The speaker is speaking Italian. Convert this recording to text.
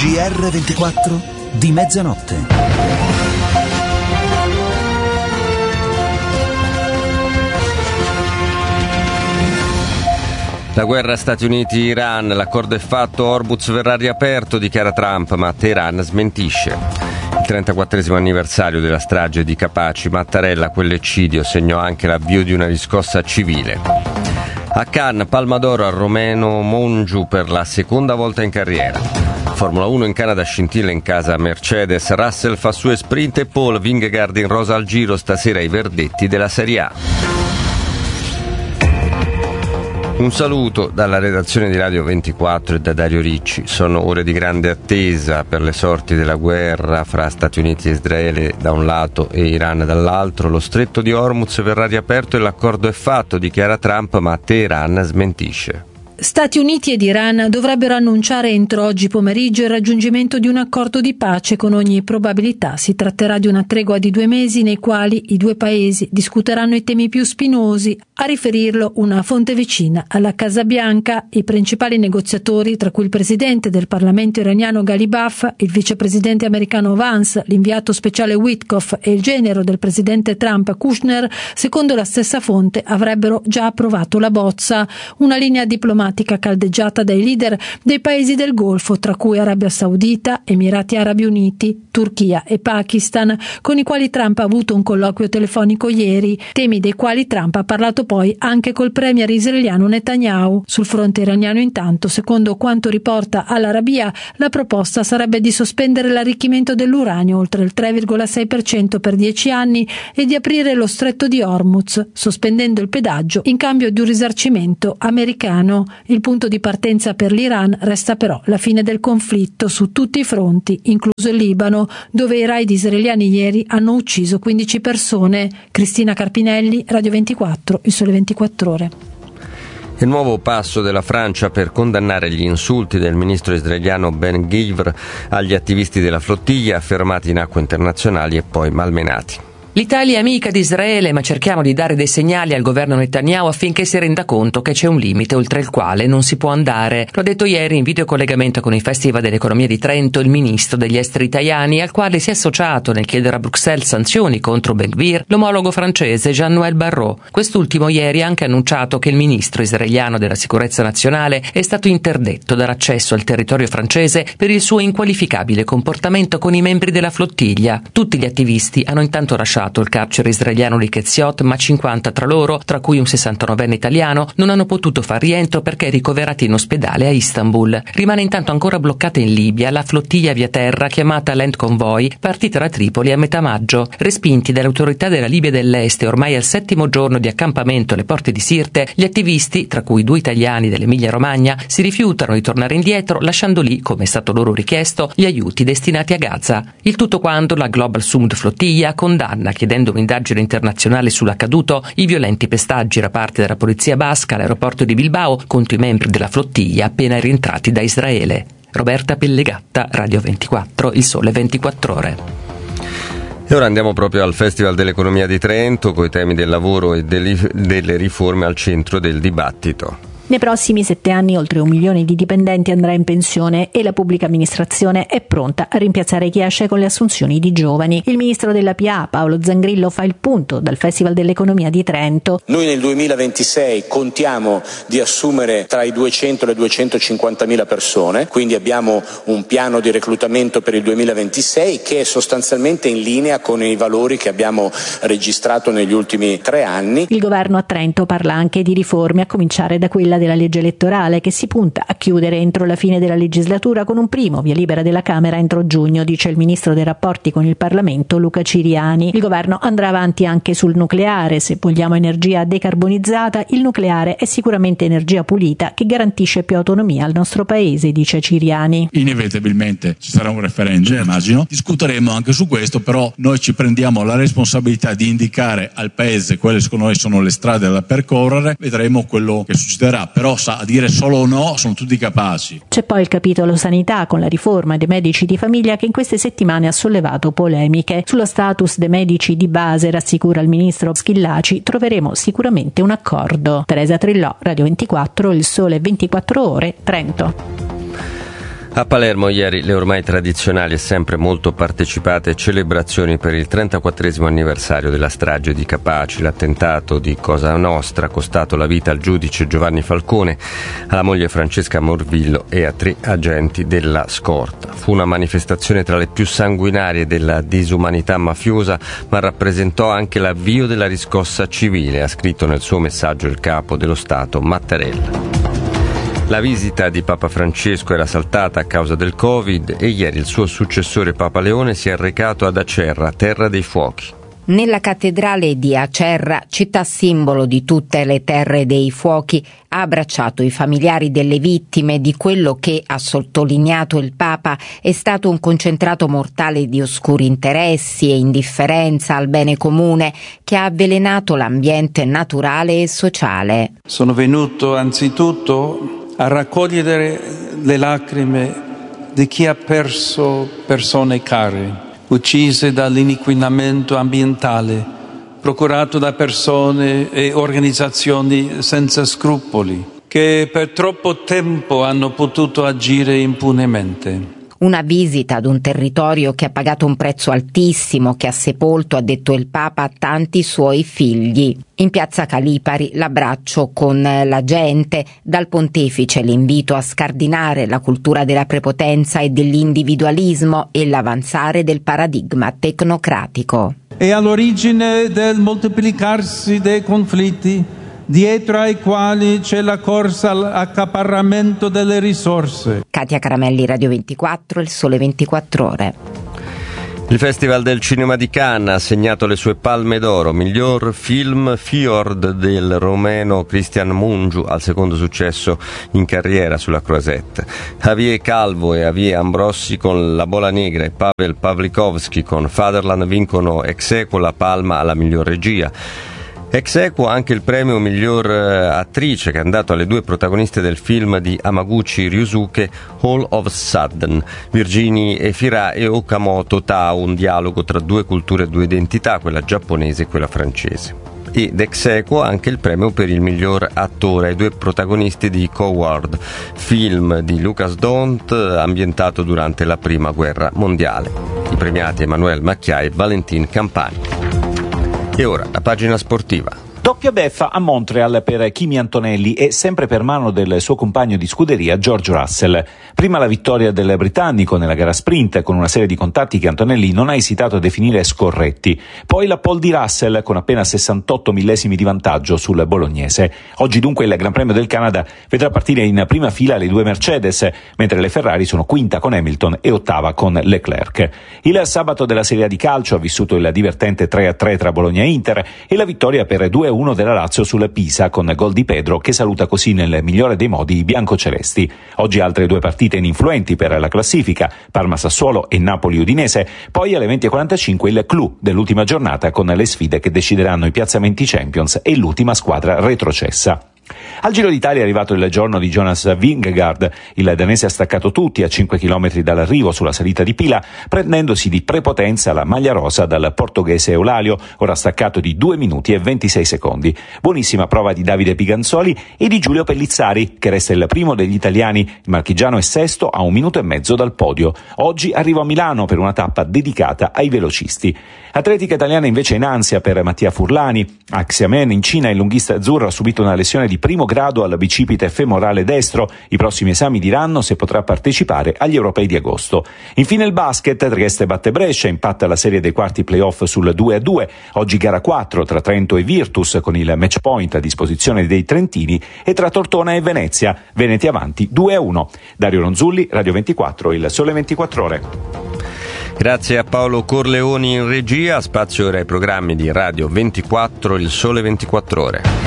GR24 di mezzanotte. La guerra Stati Uniti-Iran, l'accordo è fatto, Hormuz verrà riaperto, dichiara Trump, ma Teheran smentisce. Il 34esimo anniversario della strage di Capaci, Mattarella, quell'eccidio segnò anche l'avvio di una riscossa civile. A Cannes, Palma d'Oro al romeno Mongiu per la seconda volta in carriera. Formula 1 in Canada, scintilla in casa Mercedes, Russell fa sue sprint e Paul Vingegaard in rosa al giro, stasera i verdetti della Serie A. Un saluto dalla redazione di Radio 24 e da Dario Ricci. Sono ore di grande attesa per le sorti della guerra fra Stati Uniti e Israele da un lato e Iran dall'altro. Lo stretto di Hormuz verrà riaperto e l'accordo è fatto, dichiara Trump, ma Teheran smentisce. Stati Uniti ed Iran dovrebbero annunciare entro oggi pomeriggio il raggiungimento di un accordo di pace. Con ogni probabilità si tratterà di una tregua di 2 mesi nei quali i due paesi discuteranno i temi più spinosi. A riferirlo una fonte vicina alla Casa Bianca. I principali negoziatori, tra cui il presidente del Parlamento iraniano Ghalibaf, il vicepresidente americano Vance, l'inviato speciale Witkoff e il genero del presidente Trump Kushner, secondo la stessa fonte avrebbero già approvato la bozza, una linea diplomatica caldeggiata dai leader dei paesi del Golfo, tra cui Arabia Saudita, Emirati Arabi Uniti, Turchia e Pakistan, con i quali Trump ha avuto un colloquio telefonico ieri, temi dei quali Trump ha parlato poi anche col premier israeliano Netanyahu. Sul fronte iraniano intanto, secondo quanto riporta Al-Arabia, la proposta sarebbe di sospendere l'arricchimento dell'uranio oltre il 3,6% per 10 anni e di aprire lo stretto di Hormuz, sospendendo il pedaggio in cambio di un risarcimento americano. Il punto di partenza per l'Iran resta però la fine del conflitto su tutti i fronti, incluso il Libano, dove i raid israeliani ieri hanno ucciso 15 persone. Cristina Carpinelli, Radio 24, Il Sole 24 Ore. Il nuovo passo della Francia per condannare gli insulti del ministro israeliano Ben Gvir agli attivisti della flottiglia fermati in acque internazionali e poi malmenati. L'Italia è amica di Israele, ma cerchiamo di dare dei segnali al governo Netanyahu affinché si renda conto che c'è un limite oltre il quale non si può andare. Lo ha detto ieri in videocollegamento con il Festival dell'Economia di Trento il ministro degli esteri Tajani, al quale si è associato nel chiedere a Bruxelles sanzioni contro Ben Gvir l'omologo francese Jean-Noël Barrot. Quest'ultimo ieri ha anche annunciato che il ministro israeliano della sicurezza nazionale è stato interdetto dall'accesso al territorio francese per il suo inqualificabile comportamento con i membri della flottiglia. Tutti gli attivisti hanno intanto lasciato il carcere israeliano di Ketziot, ma 50 tra loro, tra cui un 69enne italiano, non hanno potuto far rientro perché ricoverati in ospedale a Istanbul. Rimane intanto ancora bloccata in Libia la flottiglia via terra chiamata Land Convoy, partita da Tripoli a metà maggio. Respinti dalle autorità della Libia dell'Est e ormai al 7° giorno di accampamento alle porte di Sirte, gli attivisti, tra cui 2 italiani dell'Emilia Romagna, si rifiutano di tornare indietro, lasciando lì, come è stato loro richiesto, gli aiuti destinati a Gaza. Il tutto quando la Global Sumud Flottiglia condanna, chiedendo un'indagine internazionale sull'accaduto, i violenti pestaggi da parte della polizia basca all'aeroporto di Bilbao contro i membri della flottiglia appena rientrati da Israele. Roberta Pellegatta, Radio 24, Il Sole 24 Ore. E ora andiamo proprio al Festival dell'Economia di Trento, coi temi del lavoro e delle riforme al centro del dibattito. Nei prossimi 7 anni oltre 1 milione di dipendenti andrà in pensione e la pubblica amministrazione è pronta a rimpiazzare chi esce con le assunzioni di giovani. Il ministro della PA, Paolo Zangrillo, fa il punto dal Festival dell'Economia di Trento. Noi nel 2026 contiamo di assumere tra i 200 e le 250.000 persone, quindi abbiamo un piano di reclutamento per il 2026 che è sostanzialmente in linea con i valori che abbiamo registrato negli ultimi 3 anni. Il governo a Trento parla anche di riforme, a cominciare da quella della legge elettorale che si punta a chiudere entro la fine della legislatura con un primo via libera della Camera entro giugno, dice il ministro dei rapporti con il Parlamento Luca Ciriani. Il governo andrà avanti anche sul nucleare. Se vogliamo energia decarbonizzata, il nucleare è sicuramente energia pulita che garantisce più autonomia al nostro paese, dice Ciriani. Inevitabilmente ci sarà un referendum, immagino. Discuteremo anche su questo, però noi ci prendiamo la responsabilità di indicare al paese quelle secondo noi sono le strade da percorrere. Vedremo quello che succederà. Però a dire solo no sono tutti capaci. C'è poi il capitolo sanità con la riforma dei medici di famiglia che in queste settimane ha sollevato polemiche. Sullo status dei medici di base, rassicura il ministro Schillaci, troveremo sicuramente un accordo. Teresa Trillò, Radio 24, Il Sole 24 Ore, Trento. A Palermo ieri le ormai tradizionali e sempre molto partecipate celebrazioni per il 34esimo anniversario della strage di Capaci, l'attentato di Cosa Nostra costato la vita al giudice Giovanni Falcone, alla moglie Francesca Morvillo e a 3 agenti della scorta. Fu una manifestazione tra le più sanguinarie della disumanità mafiosa, ma rappresentò anche l'avvio della riscossa civile, ha scritto nel suo messaggio il capo dello Stato Mattarella. La visita di Papa Francesco era saltata a causa del Covid e ieri il suo successore Papa Leone si è recato ad Acerra, terra dei fuochi. Nella cattedrale di Acerra, città simbolo di tutte le terre dei fuochi, ha abbracciato i familiari delle vittime di quello che, ha sottolineato il Papa, è stato un concentrato mortale di oscuri interessi e indifferenza al bene comune che ha avvelenato l'ambiente naturale e sociale. Sono venuto anzitutto a raccogliere le lacrime di chi ha perso persone care, uccise dall'inquinamento ambientale, procurato da persone e organizzazioni senza scrupoli, che per troppo tempo hanno potuto agire impunemente. Una visita ad un territorio che ha pagato un prezzo altissimo, che ha sepolto, ha detto il Papa, tanti suoi figli. In piazza Calipari l'abbraccio con la gente, dal pontefice l'invito a scardinare la cultura della prepotenza e dell'individualismo e l'avanzare del paradigma tecnocratico. È all'origine del moltiplicarsi dei conflitti, dietro ai quali c'è la corsa all'accaparramento delle risorse. Katia Caramelli, Radio 24, Il Sole 24 Ore. Il Festival del Cinema di Cannes ha assegnato le sue palme d'oro, miglior film Fjord del romeno Cristian Mungiu, al secondo successo in carriera sulla Croisette. Javier Calvo e Javier Ambrossi con La Bola Negra e Pavel Pavlikovsky con Fatherland vincono ex aequo la palma alla miglior regia. Ex aequo anche il premio miglior attrice, che è andato alle 2 protagoniste del film di Hamaguchi Ryusuke, All of Sudden, Virginie Efira e Okamoto Tao, un dialogo tra 2 culture e 2 identità, quella giapponese e quella francese. Ed ex aequo anche il premio per il miglior attore ai 2 protagonisti di Coward, film di Lucas Dont ambientato durante la Prima Guerra Mondiale. I premiati Emmanuel Macchia e Valentin Campani. E ora la pagina sportiva. Doppia beffa a Montreal per Kimi Antonelli e sempre per mano del suo compagno di scuderia George Russell. Prima la vittoria del britannico nella gara sprint con una serie di contatti che Antonelli non ha esitato a definire scorretti. Poi la pole di Russell con appena 68 millesimi di vantaggio sul bolognese. Oggi dunque il Gran Premio del Canada vedrà partire in prima fila le 2 Mercedes, mentre le Ferrari sono quinta con Hamilton e ottava con Leclerc. Il sabato della Serie A di calcio ha vissuto il divertente 3-3 tra Bologna e Inter e la vittoria per 2-1 della Lazio sulla Pisa con gol di Pedro, che saluta così nel migliore dei modi i biancocelesti. Oggi altre 2 partite ininfluenti per la classifica, Parma-Sassuolo e Napoli-Udinese, poi alle 20:45 il clou dell'ultima giornata con le sfide che decideranno i piazzamenti Champions e l'ultima squadra retrocessa. Al Giro d'Italia è arrivato il giorno di Jonas Vingegaard. Il danese ha staccato tutti a 5 km dall'arrivo sulla salita di Pila, prendendosi di prepotenza la maglia rosa dal portoghese Eulalio, ora staccato di 2 minuti e 26 secondi. Buonissima prova di Davide Piganzoli e di Giulio Pellizzari, che resta il primo degli italiani. Il marchigiano è sesto a 1 minuto e mezzo dal podio. Oggi arriva a Milano per una tappa dedicata ai velocisti. Atletica italiana invece in ansia per Mattia Furlani. A Xiamen in Cina il lunghista azzurro ha subito una lesione di primo grado al bicipite femorale destro. I prossimi esami diranno se potrà partecipare agli europei di agosto. Infine il basket, Trieste batte Brescia, impatta la serie dei quarti playoff sul 2-2. Oggi gara 4 tra Trento e Virtus con il match point a disposizione dei trentini e tra Tortona e Venezia, Veneti avanti 2-1. Dario Ronzulli, Radio 24, Il Sole 24 Ore. Grazie a Paolo Corleoni in regia, spazio ora ai programmi di Radio 24, Il Sole 24 Ore.